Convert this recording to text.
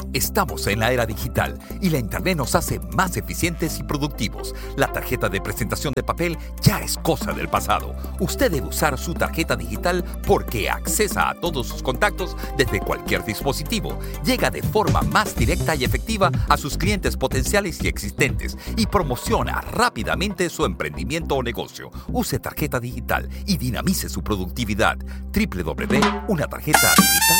Estamos en la era digital y la Internet nos hace más eficientes y productivos. La tarjeta de presentación de papel ya es cosa del pasado. Usted debe usar su tarjeta digital porque accesa a todos sus contactos desde cualquier dispositivo. Llega de forma más directa y efectiva a sus clientes potenciales y existentes y promociona rápidamente su emprendimiento o negocio. Use tarjeta digital y dinamice su productividad. www.unatarjetadigital.com